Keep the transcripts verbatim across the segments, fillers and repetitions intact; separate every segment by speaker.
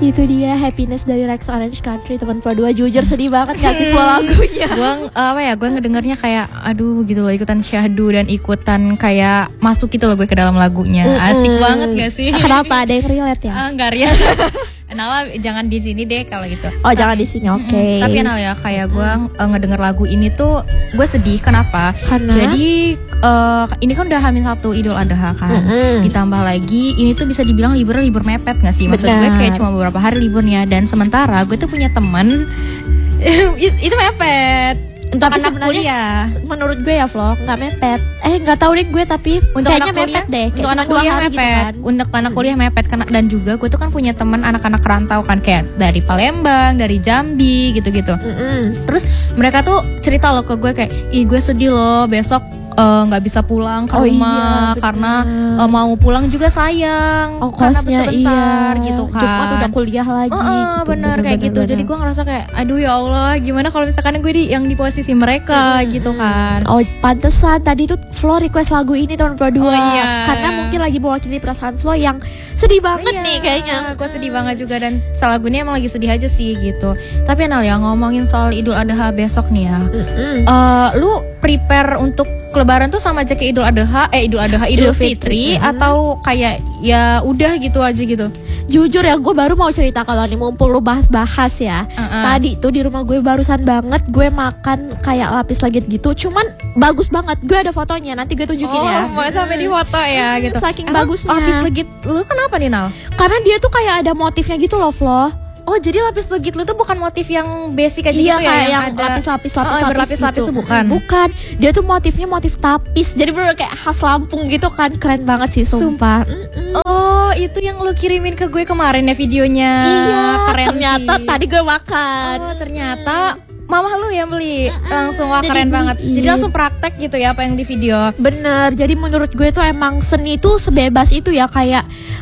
Speaker 1: Itu dia Happiness dari Rex Orange Country, teman Pro dua. Jujur sedih banget gak sih lagunya?
Speaker 2: Gue uh, apa ya, gue ngedengernya kayak aduh gitu loh, ikutan syahdu dan ikutan kayak masuk gitu loh gue ke dalam lagunya. Asik mm-hmm. banget gak sih?
Speaker 1: Kenapa, ada yang relate ya?
Speaker 2: Ah, enggak relate. Nala jangan di sini deh kalau gitu.
Speaker 1: Oh, tapi, jangan di sini, oke. Okay.
Speaker 2: Tapi Nala ya, kayak gue uh, ngedenger lagu ini tuh gue sedih. Kenapa?
Speaker 1: Karena
Speaker 2: jadi uh, ini kan udah hamil satu Idul Adha kan. Mm-hmm. Ditambah lagi ini tuh bisa dibilang libur libur mepet nggak sih? Maksud gue kayak cuma beberapa hari liburnya. Dan sementara gue tuh punya teman itu mepet. Untuk
Speaker 1: tapi
Speaker 2: anak kuliah,
Speaker 1: menurut gue ya Flo, nggak mepet. Eh nggak tahu deh gue, tapi
Speaker 2: untuk
Speaker 1: kayaknya
Speaker 2: anak kuliah,
Speaker 1: mepet deh.
Speaker 2: Untuk anak kuliah mepet, gitu kan. Untuk anak kuliah mepet. Dan juga gue tuh kan punya teman anak-anak rantau kan, kayak dari Palembang, dari Jambi, gitu-gitu.
Speaker 1: Mm-hmm.
Speaker 2: Terus mereka tuh cerita loh ke gue kayak, ih gue sedih loh besok nggak uh, bisa pulang ke
Speaker 1: oh
Speaker 2: rumah
Speaker 1: iya,
Speaker 2: karena uh, mau pulang juga sayang
Speaker 1: oh,
Speaker 2: karena sebentar
Speaker 1: iya.
Speaker 2: gitu kan.
Speaker 1: Jumat udah kuliah lagi.
Speaker 2: Oh, uh,
Speaker 1: gitu.
Speaker 2: Bener, bener kayak bener, gitu. Bener. Jadi gue ngerasa kayak, aduh ya Allah, gimana kalau misalkan gue di yang di posisi mereka hmm, gitu kan.
Speaker 1: Oh pantesan tadi tuh Flo request lagu ini tahun Pro dua.
Speaker 2: Oh, iya.
Speaker 1: Karena mungkin lagi mewakili perasaan Flo yang sedih banget iya, nih kayaknya.
Speaker 2: Gue sedih banget juga, dan lagunya emang lagi sedih aja sih gitu. Tapi Nal ya, ngomongin soal Idul Adha besok nih ya, mm-hmm. uh, lu prepare untuk Lebaran tuh sama aja kayak Idul Adha, eh Idul Adha, Idul, Idul Fitri, Fitri atau kayak ya udah gitu aja gitu?
Speaker 1: Jujur ya, gue baru mau cerita kalau nih mumpung lu bahas-bahas ya. Uh-uh. Tadi tuh di rumah gue barusan banget gue makan kayak lapis legit gitu, cuman bagus banget. Gue ada fotonya, nanti gue tunjukin
Speaker 2: oh,
Speaker 1: ya.
Speaker 2: Oh, mau sampai di foto ya gitu.
Speaker 1: Saking
Speaker 2: Emang
Speaker 1: bagusnya.
Speaker 2: Lapis legit lu kenapa nih Nal?
Speaker 1: Karena dia tuh kayak ada motifnya gitu loh Flo.
Speaker 2: Oh jadi lapis legit lu tuh bukan motif yang basic aja
Speaker 1: iya,
Speaker 2: gitu ya?
Speaker 1: Iya kayak
Speaker 2: yang
Speaker 1: ada lapis-lapis lapis,
Speaker 2: oh, berlapis-lapis
Speaker 1: gitu.
Speaker 2: Bukan?
Speaker 1: Bukan, dia tuh motifnya motif tapis. Jadi bener kayak khas Lampung gitu kan. Keren banget sih sumpah.
Speaker 2: Sumpah. Oh itu yang lu kirimin ke gue kemarin ya videonya.
Speaker 1: Iya
Speaker 2: keren
Speaker 1: ternyata
Speaker 2: sih.
Speaker 1: Tadi gue makan.
Speaker 2: Oh ternyata Mama lu yang beli. Mm-mm. Langsung wah
Speaker 1: jadi
Speaker 2: keren
Speaker 1: beli.
Speaker 2: banget. Jadi langsung praktek gitu ya apa yang di video.
Speaker 1: Bener, jadi menurut gue tuh emang seni tuh sebebas itu ya. Kayak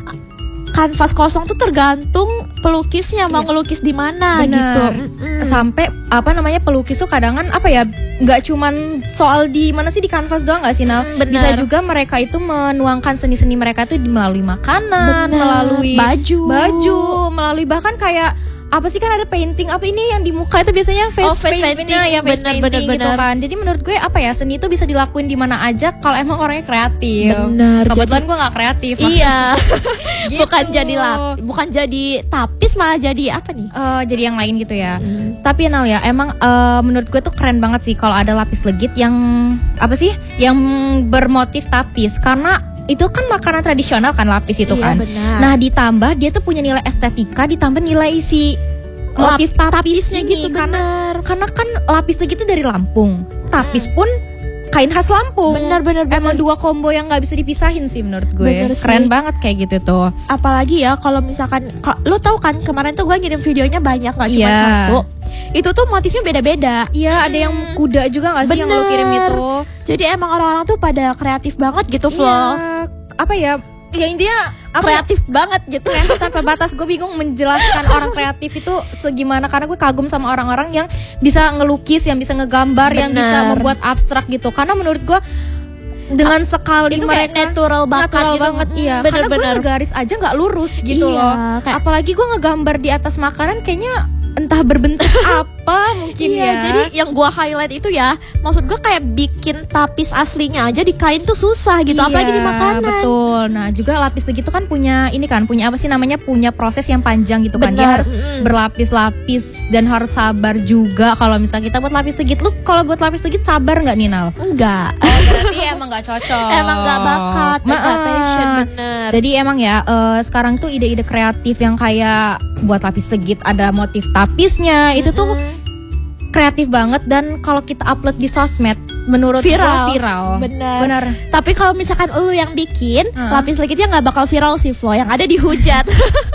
Speaker 1: kanvas kosong tuh tergantung pelukisnya mau iya. ngelukis di mana gitu.
Speaker 2: Mm-mm. Sampai apa namanya pelukis tuh kadang kan apa ya, nggak cuman soal di mana sih di kanvas doang nggak sih Nal?
Speaker 1: Mm,
Speaker 2: bisa juga mereka itu menuangkan seni-seni mereka itu melalui makanan,
Speaker 1: bener.
Speaker 2: melalui
Speaker 1: baju,
Speaker 2: baju, melalui bahkan kayak apa sih kan ada painting apa ini yang di muka itu biasanya face,
Speaker 1: oh, face painting,
Speaker 2: painting ya face
Speaker 1: bener,
Speaker 2: painting
Speaker 1: bener,
Speaker 2: gitu
Speaker 1: bener.
Speaker 2: kan. Jadi menurut gue apa ya, seni itu bisa dilakuin di mana aja kalau emang orangnya kreatif.
Speaker 1: Bener.
Speaker 2: Kebetulan gue nggak kreatif.
Speaker 1: Iya.
Speaker 2: gitu.
Speaker 1: Bukan jadi lap, bukan jadi tapis malah jadi apa nih?
Speaker 2: Uh, jadi yang lain gitu ya.
Speaker 1: Hmm.
Speaker 2: Tapi Nal ya, emang uh, menurut gue tuh keren banget sih kalau ada lapis legit yang apa sih, yang bermotif tapis karena itu kan makanan tradisional kan lapis itu
Speaker 1: iya,
Speaker 2: kan.
Speaker 1: Benar.
Speaker 2: Nah ditambah dia tuh punya nilai estetika, ditambah nilai isi motif
Speaker 1: Lap,
Speaker 2: tapisnya
Speaker 1: ini,
Speaker 2: gitu. Karena karena kan lapis legit itu dari Lampung, tapis
Speaker 1: hmm.
Speaker 2: pun kain khas Lampung.
Speaker 1: Bener bener.
Speaker 2: Emang dua combo yang nggak bisa dipisahin sih menurut gue.
Speaker 1: Bener
Speaker 2: keren
Speaker 1: sih.
Speaker 2: banget kayak gitu tuh.
Speaker 1: Apalagi ya kalau misalkan lu tahu kan kemarin tuh gue ngirim videonya banyak nggak cuma
Speaker 2: yeah.
Speaker 1: satu. Itu tuh motifnya beda-beda.
Speaker 2: Iya, hmm. ada yang kuda juga nggak sih yang lu kirim itu?
Speaker 1: Jadi emang orang-orang tuh pada kreatif banget gitu, Flo.
Speaker 2: Iya. Apa ya? Ya intinya
Speaker 1: kreatif ya? banget gitu.
Speaker 2: Kreatif tanpa batas. Gue bingung menjelaskan orang kreatif itu segimana, karena gue kagum sama orang-orang yang bisa ngelukis, yang bisa ngegambar, Bener. yang bisa membuat abstrak gitu. Karena menurut gue dengan sekali
Speaker 1: itu
Speaker 2: mereka
Speaker 1: natural banget,
Speaker 2: natural
Speaker 1: gitu.
Speaker 2: banget iya.
Speaker 1: Bener,
Speaker 2: Karena
Speaker 1: bener.
Speaker 2: gue ngegaris aja nggak lurus gitu
Speaker 1: iya,
Speaker 2: loh.
Speaker 1: Kayak...
Speaker 2: Apalagi gue ngegambar di atas makanan kayaknya entah berbentuk apa mungkin
Speaker 1: iya,
Speaker 2: ya.
Speaker 1: Jadi yang gua highlight itu ya, maksud gua kayak bikin tapis aslinya aja di kain tuh susah gitu,
Speaker 2: iya,
Speaker 1: apalagi di makanan.
Speaker 2: Betul. Nah juga lapis legit itu kan punya ini kan, punya apa sih namanya, punya proses yang panjang gitu kan.
Speaker 1: Bener.
Speaker 2: Dia harus mm. berlapis-lapis dan harus sabar juga. Kalau misalnya kita buat lapis legit, lu kalau buat lapis legit sabar nggak Ninal?
Speaker 1: Enggak.
Speaker 2: Oh, berarti emang nggak cocok.
Speaker 1: Emang nggak bakat, nggak passion, bener.
Speaker 2: Jadi emang ya uh, sekarang tuh ide-ide kreatif yang kayak buat lapis legit ada motif tapisnya, mm-hmm. itu tuh kreatif banget. Dan kalau kita upload di sosmed menurut
Speaker 1: viral,
Speaker 2: gua viral.
Speaker 1: Bener.
Speaker 2: Bener.
Speaker 1: Tapi kalau misalkan lu yang bikin,
Speaker 2: uh-huh.
Speaker 1: lapis legitnya nggak bakal viral sih, Flo. Yang ada dihujat.